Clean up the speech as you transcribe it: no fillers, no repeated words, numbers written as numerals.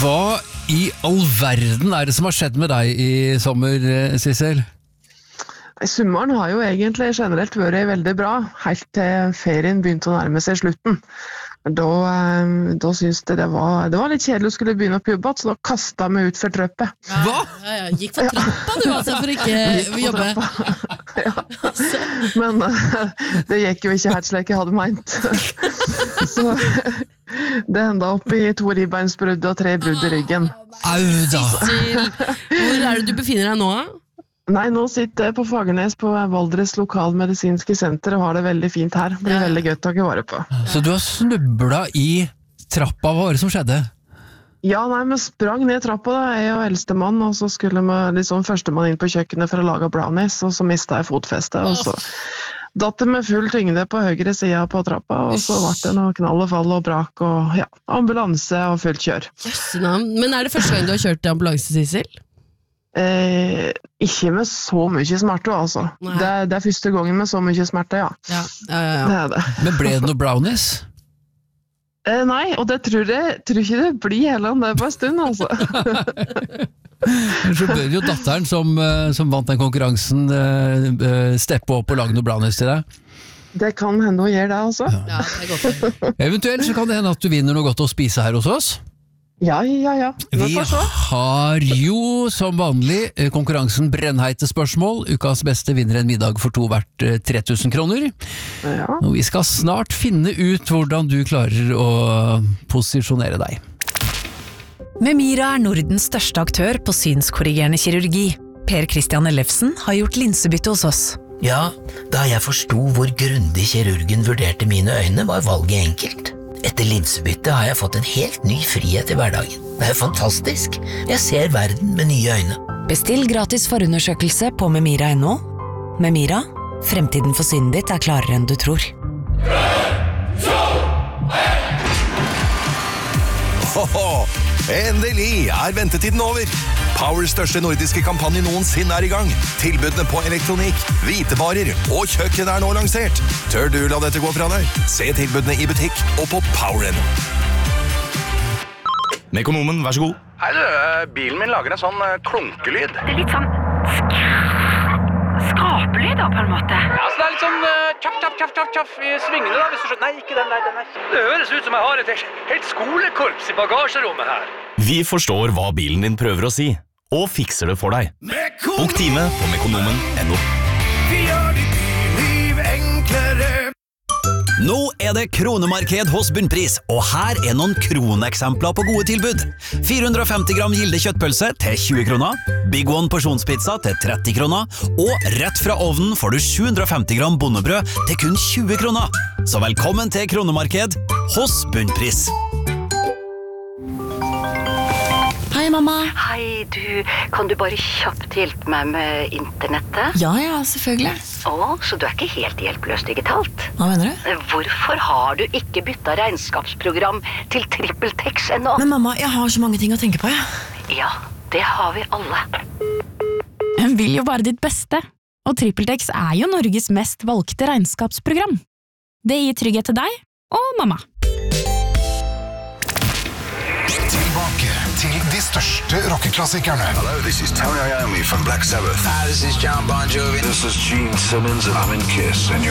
Hva i all verden det som har skjedd med deg i sommer, Sissel? Sommeren har jo egentlig generelt vært veldig bra, helt til ferien begynte å nærme seg slutten. Da syntes jeg det var litt kjedelig å skulle begynne på jobb, så da kastet jeg meg ut for trøppet. Hva? Ja, gikk for trappa du altså, for ikke jobbe. Ja. Men det gikk jo ikke helt slik jeg hadde meint. Så det enda opp i 2 ribbeinsbrudd og 3 brudd i ryggen. Au da! Hvor det du befinner deg nå? Nei, nå sitter jeg på Fagernes på Valdres lokalmedisinske senter og har det veldig fint her. Det blir veldig godt å ta vare på. Så du har snublet i trappa, hva var det som skjedde? Ja, nei, vi sprang ned trappa da, jeg og eldste mann, og så skulle vi liksom førstemann inn på kjøkkenet for å lage brownies, og så mistet jeg fotfestet, og så datt jeg med full tyngde på høyre siden på trappa, og så ble det noe knall og fall og brak, og ja, ambulanse og fullt kjør. Men det første gang du har kjørt ambulanse, Sissel? Ikke med så mye smerte, altså. Det første gangen med så mye smerte, ja. Ja. Det det. Men ble det noe brownies? Nei, og det tror ikke det blir heller enn det på en stund, altså. Så bør jo datteren som vant den konkurransen steppe opp og lage noe brownies til deg. Det kan hende å gjøre det, altså. Ja, det er godt. Eventuelt så kan det hende at du vinner noe godt å spise her hos oss. Ja. Vi har jo som vanlig konkurransen brennheite spørsmål. Ukas beste vinner en middag for 2 verdt 3000 kroner. Ja. Og vi skal snart finne ut hvordan du klarer å posisjonere deg. Memira er Nordens største aktør på synskorrigerende kirurgi. Per Christian Ellefsen har gjort linsebytte hos oss. Ja, da jeg forstod hvor grundig kirurgen vurderte mine øyne, var valget enkelt. Etter linsebytte har jeg fått en helt ny frihet i hverdagen. Det er fantastisk. Jeg ser verden med nye øyne. Bestill gratis forundersøkelse på memira.no. Memira, fremtiden for synet ditt er klarere enn du tror. Endelig er ventetiden over. Powers største nordiske kampanje noensinne er i gang. Tilbudene på elektronikk, hvitevarer og kjøkken er nå lansert. Tør du la dette gå fra deg? Se tilbudene i butikk og på Power.no. Mekonomen, vær så god. Hei du, bilen min lager en sånn klunkelyd. Det er litt sånn skrapelyd da, på en måte. Ja, så det er litt sånn tjaff i svingene da, hvis du skjønner. Nei, ikke den der, den der. Det høres ut som jeg har et helt skolekorps i bagasjerommet her. Vi forstår hva bilen din prøver å si, og fikser det for deg. Bok time på mekonomen.no. Vi gjør ditt liv enklere. Nå er det kronemarked hos Bunnpris, og her er noen kroneksempler på gode tilbud. 450 gram Gilde kjøttpølse til 20 kroner, Big One porsjonspizza til 30 kroner, og rett fra ovnen får du 750 gram bondebrød til kun 20 kroner. Så velkommen til kronemarked hos Bunnpris. Hei, mamma. Hei, kan du bare kjapt hjelpe meg med internettet? Ja, selvfølgelig. Så du er ikke helt hjelpeløs digitalt? Hva mener du? Hvorfor har du ikke byttet regnskapsprogram til TrippelTex ennå? Men mamma, jeg har så mange ting å tenke på, Ja, det har vi alle. Hun vil jo bare ditt beste, og TrippelTex er jo Norges mest valgte regnskapsprogram. Det gir trygghet til deg og mamma. Tilbake til de største rockeklassikerne. Hello, this is Tony Iommi from Black Sabbath. Hi, this is John Bon Jovi. This is Gene Simmons, and I'm in Kiss, and you're